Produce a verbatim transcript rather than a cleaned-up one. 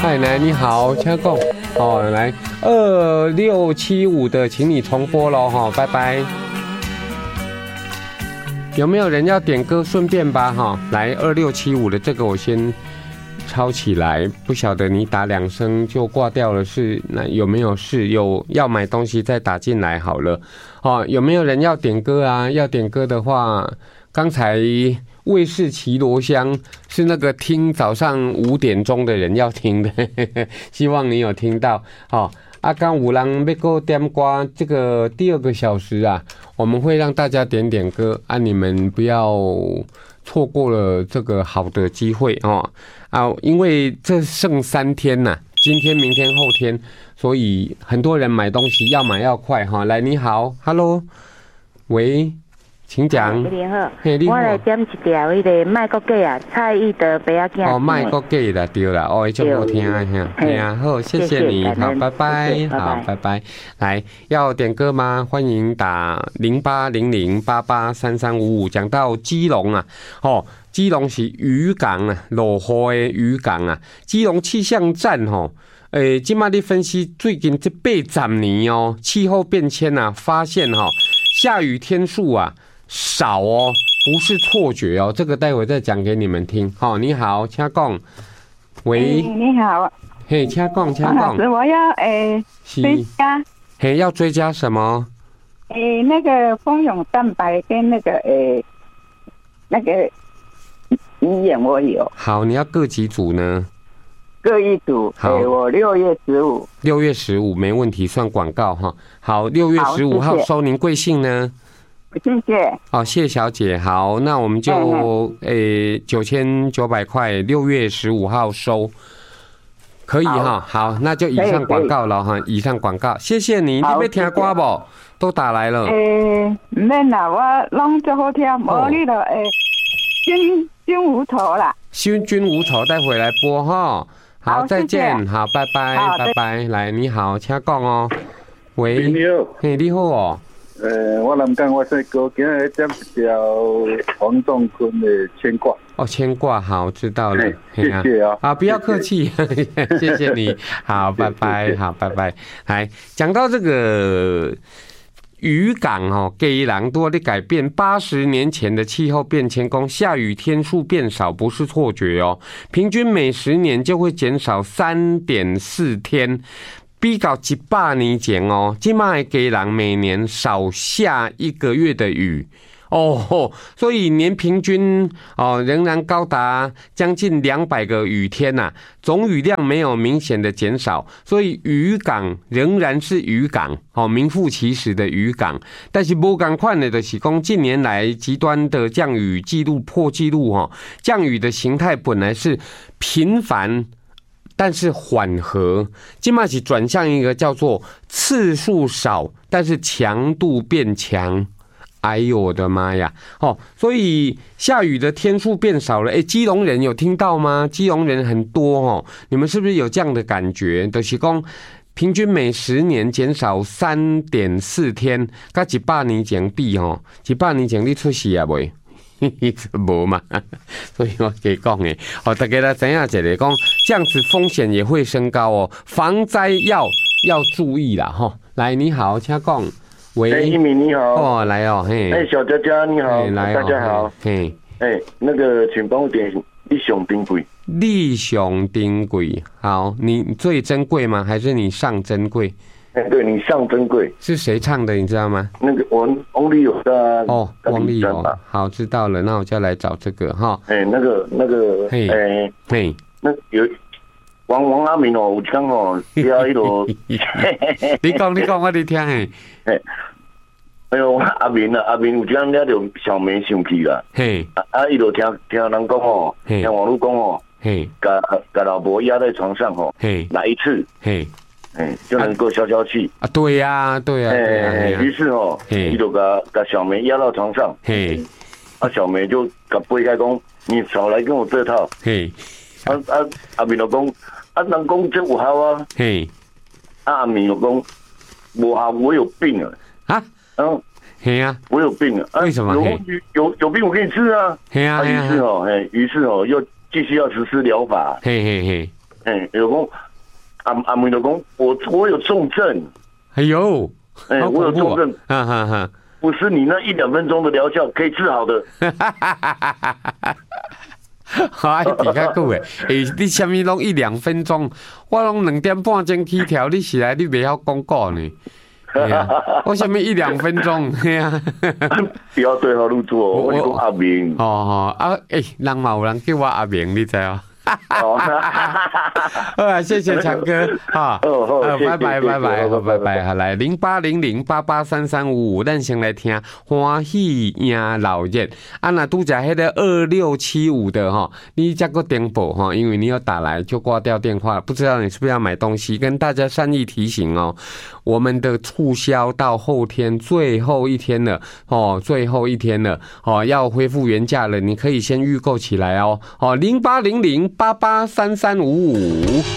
嗨，来，你好，请讲。哦，来，二六七五的，请你重播喽，哈，拜拜。有没有人要点歌？顺便吧，哈，来，二六七五的这个我先抄起来，不晓得你打两声就挂掉了，是那有没有事？有要买东西再打进来好了。哦，有没有人要点歌啊？要点歌的话，刚才卫视齐罗香是那个听早上五点钟的人要听的，呵呵，希望你有听到。哦，啊，刚五郎要给我点歌，这个第二个小时啊，我们会让大家点点歌啊，你们不要错过了这个好的机会哦啊，因为这剩三天呐、啊，今天、明天、后天，所以很多人买东西要买要快哈、哦。来，你好 ，Hello， 喂。请讲。 你好，我来点一条迄个麦国鸡啊，蔡意德白仔囝。 哦，麦国鸡啦，对啦，哦，这么好听啊，嘿啊，好，谢谢你，好，拜拜，好，拜拜。来，要点歌吗？欢迎打零八零零八八三三五五。讲到基隆啊，哦，基隆是渔港啊，落雨的渔港啊，基隆气象站吼。诶，今麦你分析最近这八十年哦，气候变迁啊，发现哈、哦，下雨天数啊。少哦，不是错觉哦，这个待会再讲给你们听。好、哦，你好，请讲。喂， 欸、你好。 嘿，请讲，请讲。 老师，我要诶追加。 嘿，要追加什么？ 诶，那个蜂蛹蛋白跟那个诶那个鱼眼我有。 好，你要各几组呢？ 各一组。好，我六月十五。 六月十五没问题，算广告哈。好，六月十五号收，您贵姓呢？ 谢谢。 哦，谢小姐，好，那我们就诶九千九百块，六月十五号收，可以哈。好，那就以上广告了哈，以上广告，谢谢你。你要听歌不？都打来了。 诶，唔免啦，我拢最好听，无你就诶，君君无头啦。 君君无头，待会来播哈。好，再见，好，拜拜，拜拜。来，你好，请讲哦。喂， 你好， 嘿，你好哦。 呃，我南港我说过，今日点一条黄仲坤的牵挂。 哦，牵挂好，知道了。 谢谢啊。 啊，不要客气，谢谢你。好，拜拜，好，拜拜。来，讲到这个渔港哦，基隆多的改变，八十年前的气候变迁，讲下雨天数变少不是错觉哦，平均每十年就会减少三点四天。比较一百年前哦，现在的基隆每年少下一个月的雨哦，所以年平均哦仍然高达将近两百个雨天呐、啊，总雨量没有明显的减少，所以渔港仍然是渔港哦，名副其实的渔港。但是不同款的就是说，近年来极端的降雨记录破纪录哦，降雨的形态本来是频繁。但是缓和，现在是转向一个叫做次数少，但是强度变强。哎呦我的妈呀！哦，所以下雨的天数变少了。哎，基隆人有听到吗？基隆人很多哦，你们是不是有这样的感觉？就是说，平均每十年减少三点四天，跟一百年前比哦，一百年前你出事啊未？无嘛，所以我给讲诶，哦，大家来知影一个讲，这样子风险也会升高哦，防灾要要注意啦，哈。来，你好，请讲。喂， 哎，一鸣你好。 哦，来哦，嘿。 哎，小佳佳你好， 来、 哦，大家好。 嘿， 哎，那个，请帮我点立雄丁贵。 立雄丁贵，好，你最珍贵吗？还是你上珍贵？ 对，你上珍贵是谁唱的？你知道吗？ 那个王王力友的哦，王力友，好，知道了，那我就来找这个哈。 哎，那个那个，哎， 嘿， 那有王王阿明哦，有讲哦，要一路， 你讲你讲，我哋听嘿。 哎呦，阿明啊，阿明有讲了就小梅生气啦。嘿，啊，伊就听听人讲哦，听网络讲哦，嘿，把把老婆压在床上哦，嘿，来一次，嘿。哎，就能够消消气啊！对呀、啊，对呀、啊，对呀、啊。 于是哦，伊就把把小梅压到床上，嘿，啊，小梅就甲背开讲，你少来跟我这套，嘿，啊啊阿明就讲，啊人讲这有效啊，嘿，啊阿明就讲，无效，我有病啊，啊，嗯， 嘿啊， 我有病啊， 为什么？ 有有有病我给你治啊， 嘿啊， 于是哦，哎，于是哦又继续要实施疗法， 嘿嘿嘿。 哎，有讲阿阿明就讲，我我有重症。 哎呦， 哎，我有重症， 哈哈哈， 不是你那一两分钟的疗效可以治好的。 好，爱比较久诶，诶，你什么拢一两分钟，我拢两点半钟起跳，你起来你袂晓讲故呢？啊、我什么一两分钟？啊、 不要对号入座，我是讲阿明。 哦哦啊，诶、欸，人嘛有人叫我阿明，你知道？好，谢谢强哥，哈，哦，拜拜拜拜，好，拜拜，好来零八零零八八三三五五，咱先来听欢喜赢老热，啊，那拄则迄个二六七五的哈，你这个电报哈，因为你要打来就挂掉电话，不知道你是不是要买东西，跟大家善意提醒哦，我们的促销到后天最后一天了哦，最后一天了哦，要恢复原价了，你可以先预购起来哦，哦，零八零零。八八三三五五。